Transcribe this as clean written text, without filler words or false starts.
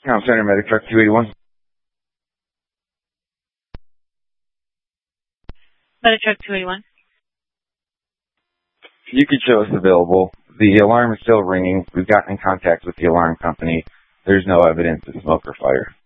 Town Center Medic Truck 281. Medic Truck 281. You could show us available. The alarm is still ringing. We've gotten in contact with the alarm company. There's no evidence of smoke or fire.